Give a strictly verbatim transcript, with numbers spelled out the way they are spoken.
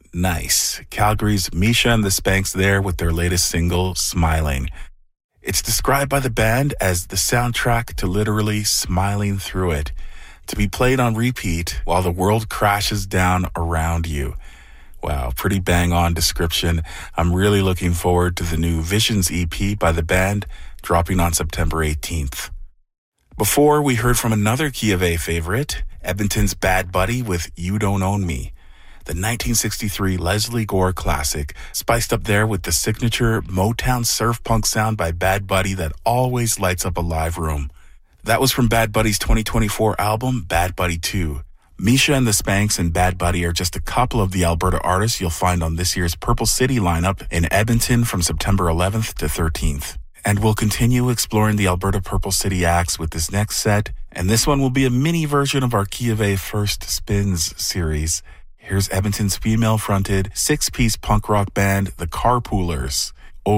Nice. Calgary's Misha and the Spanks there with their latest single, Smiling. It's described by the band as the soundtrack to literally smiling through it, to be played on repeat while the world crashes down around you. Wow, pretty bang-on description. I'm really looking forward to the new Visions E P by the band, dropping on September eighteenth. Before, we heard from another Key of A favorite, Edmonton's Bad Buddy with You Don't Own Me, the nineteen sixty-three Leslie Gore classic, spiced up there with the signature Motown surf punk sound by Bad Buddy that always lights up a live room. That was from Bad Buddy's twenty twenty-four album, Bad Buddy two. Misha and the Spanks and Bad Buddy are just a couple of the Alberta artists you'll find on this year's Purple City lineup in Edmonton from September eleventh to thirteenth. And we'll continue exploring the Alberta Purple City acts with this next set, and this one will be a mini version of our Key of A First Spins series. Here's Edmonton's female-fronted six-piece punk rock band, The Carpoolers.